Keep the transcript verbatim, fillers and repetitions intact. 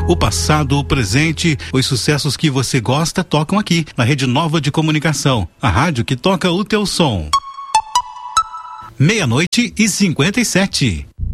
O passado, o presente, os sucessos que você gosta tocam aqui, na Rede Nova de Comunicação. A rádio que toca o teu som. Meia-noite e cinquenta e sete.